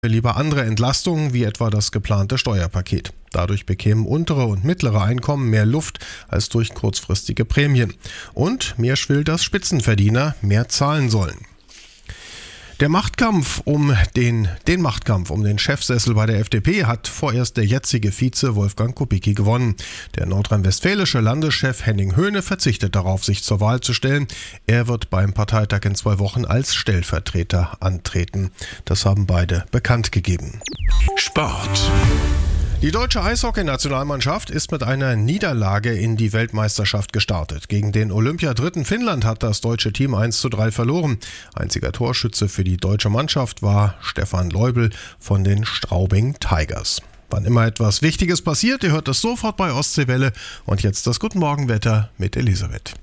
lieber andere Entlastungen, wie etwa das geplante Steuerpaket. Dadurch bekämen untere und mittlere Einkommen mehr Luft als durch kurzfristige Prämien. Und mir schwillt, dass Spitzenverdiener mehr zahlen sollen. Der Machtkampf um den Chefsessel bei der FDP hat vorerst der jetzige Vize Wolfgang Kubicki gewonnen. Der nordrhein-westfälische Landeschef Henning Höhne verzichtet darauf, sich zur Wahl zu stellen. Er wird beim Parteitag in 2 Wochen als Stellvertreter antreten. Das haben beide bekannt gegeben. Sport. Die deutsche Eishockey-Nationalmannschaft ist mit einer Niederlage in die Weltmeisterschaft gestartet. Gegen den Olympiadritten Finnland hat das deutsche Team 1:3 verloren. Einziger Torschütze für die deutsche Mannschaft war Stefan Leubel von den Straubing Tigers. Wann immer etwas Wichtiges passiert, ihr hört es sofort bei Ostseewelle. Und jetzt das Guten Morgen-Wetter mit Elisabeth.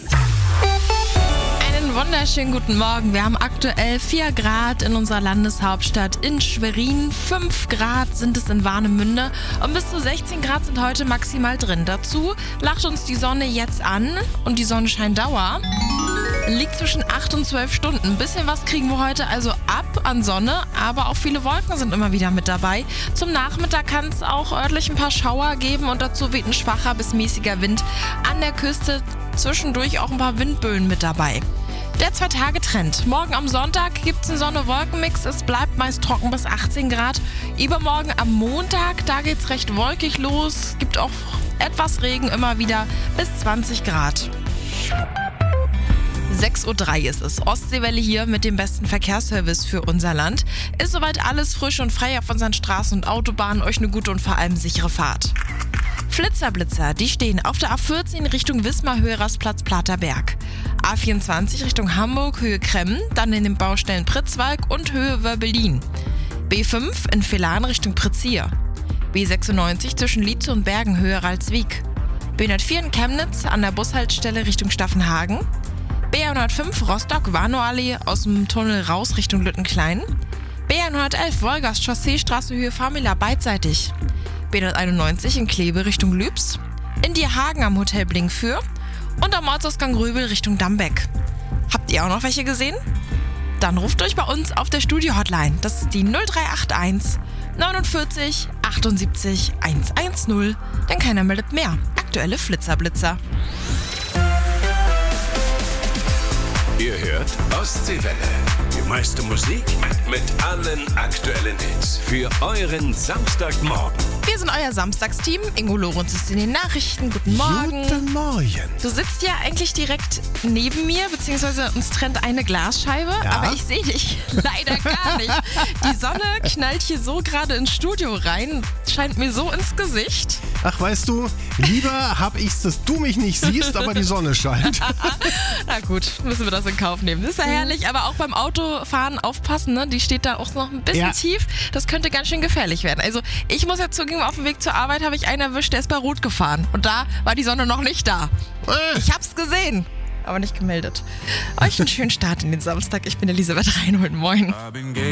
Wunderschönen guten Morgen. Wir haben aktuell 4 Grad in unserer Landeshauptstadt in Schwerin. 5 Grad sind es in Warnemünde und bis zu 16 Grad sind heute maximal drin. Dazu lacht uns die Sonne jetzt an und die Sonnenscheindauer liegt zwischen 8 und 12 Stunden. Ein bisschen was kriegen wir heute also ab an Sonne, aber auch viele Wolken sind immer wieder mit dabei. Zum Nachmittag kann es auch örtlich ein paar Schauer geben und dazu weht ein schwacher bis mäßiger Wind. An der Küste zwischendurch auch ein paar Windböen mit dabei. Der 2-Tage-Trend. Morgen am Sonntag gibt es einen Sonne-Wolken-Mix. Es bleibt meist trocken bis 18 Grad. Übermorgen am Montag, da geht es recht wolkig los. Gibt auch etwas Regen immer wieder bis 20 Grad. 6:03 Uhr ist es. Ostseewelle hier mit dem besten Verkehrsservice für unser Land. Ist soweit alles frisch und frei auf unseren Straßen und Autobahnen. Euch eine gute und vor allem sichere Fahrt. Flitzer-Blitzer, die stehen auf der A14 Richtung Wismar, Höhe Rastplatz Platerberg. A24 Richtung Hamburg, Höhe Kremmen, dann in den Baustellen Pritzwalk und Höhe Wörbelin. B5 in Villahn Richtung Pritzir. B96 zwischen Lietze und Bergen, Höhe Ralswiek. B104 in Chemnitz an der Bushaltestelle Richtung Staffenhagen. B105 Rostock-Warnow-Allee aus dem Tunnel raus Richtung Lüttenklein. B111 Wolgast Chausseestraße Höhe Famila beidseitig. B191 in Kleve Richtung Lübs. In Dierhagen am Hotel Blinkfür. Und am Ortsausgang Röbel Richtung Dambeck. Habt ihr auch noch welche gesehen? Dann ruft euch bei uns auf der Studio-Hotline. Das ist die 0381 49 78 110. Denn keiner meldet mehr. Aktuelle Flitzer-Blitzer. Ihr hört Ostseewelle. Die meiste Musik mit allen aktuellen Hits für euren Samstagmorgen. Wir sind euer Samstagsteam. Ingo Lorenz ist in den Nachrichten. Guten Morgen. Guten Morgen. Du sitzt ja eigentlich direkt neben mir, beziehungsweise uns trennt eine Glasscheibe, aber ich sehe dich leider gar nicht. Die Sonne knallt hier so gerade ins Studio rein, scheint mir so ins Gesicht. Ach, weißt du, lieber hab ich's, dass du mich nicht siehst, aber die Sonne scheint. Na gut, müssen wir das in Kauf nehmen. Das ist ja herrlich, aber auch beim Autofahren aufpassen, ne? Die steht da auch noch ein bisschen tief. Das könnte ganz schön gefährlich werden. Also ich muss ja zugeben, auf dem Weg zur Arbeit habe ich einen erwischt, der ist bei Rot gefahren. Und da war die Sonne noch nicht da. Ich hab's gesehen, aber nicht gemeldet. Euch einen schönen Start in den Samstag. Ich bin Elisabeth Reinhold. Moin.